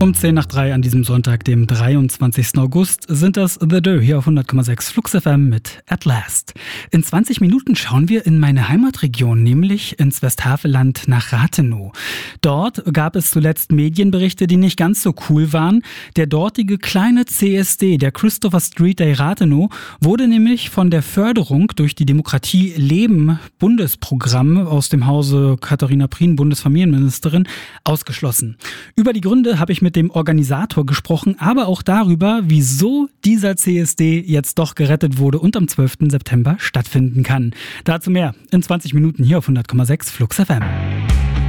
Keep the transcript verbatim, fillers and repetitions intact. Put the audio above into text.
Um zehn nach drei an diesem Sonntag, dem dreiundzwanzigsten August, sind das The Dö hier auf hundert Komma sechs Flux F M mit At Last. In zwanzig Minuten schauen wir in meine Heimatregion, nämlich ins Westhaveland nach Rathenow. Dort gab es zuletzt Medienberichte, die nicht ganz so cool waren. Der dortige kleine C S D, der Christopher Street Day Rathenow, wurde nämlich von der Förderung durch die Demokratie Leben Bundesprogramm aus dem Hause Katharina Prien, Bundesfamilienministerin, ausgeschlossen. Über die Gründe habe ich mit dem Organisator gesprochen, aber auch darüber, wieso dieser C S D jetzt doch gerettet wurde und am zwölften September stattfinden kann. Dazu mehr in zwanzig Minuten hier auf hundert Komma sechs Flux F M.